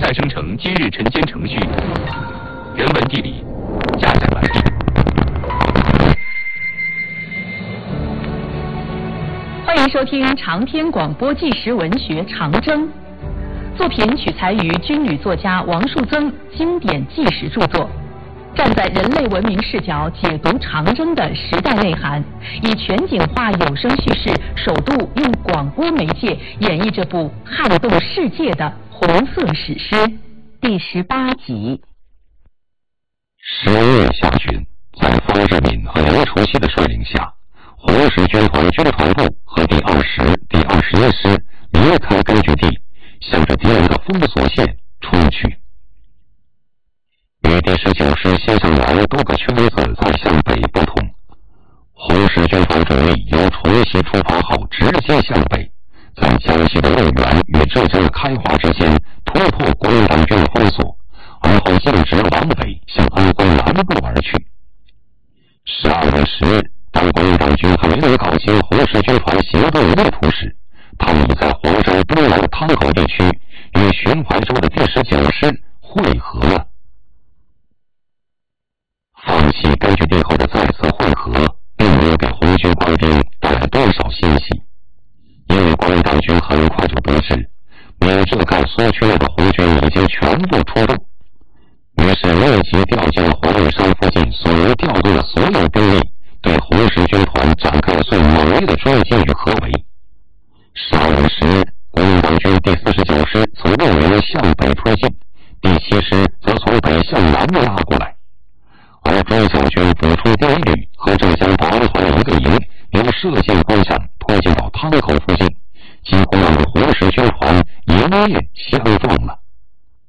代生成今日晨间程序，人文地理加载完毕。 欢迎收听长篇广播纪实文学《长征》，作品取材于军旅作家王树增经典纪实著作，站在人类文明视角解读长征的时代内涵，以全景化有声叙事，首度用广播媒介演绎这部撼动世界的红色史诗。第18集。 10月下旬，在方志敏和刘除曦的率领下，红十军团军团部和第20、第21师离开根据地，向着敌人的封锁线冲去。与第19师西上来多个圈子在向北不同，红十军团主力由除夕出发后直接向北，在江西的渭源与浙江的开化之间突破国民党军的封锁，而后径直往北向安徽南部而去。12月10日，当国民党军还没有搞清红十军团行动意图时，他们已在黄山东南汤口地区与徐怀州的第19师会合了。放弃根据地后的再次会合，并没有给红军官兵带来多少欣喜，因为国民党军很快就得知闽浙赣苏区内的红军已经全部出动，于是立即调将黄玉山附近所能调动的所有兵力，对红十军团展开最猛烈的追击与合围。12月10日，国民党军第49师从渭源向北推进，第7师则从北向南拉过来，而中小军补充第1旅和浙江保安团的一个营由射线方向推进到汤口附近，几乎让红十军团一夜相撞了。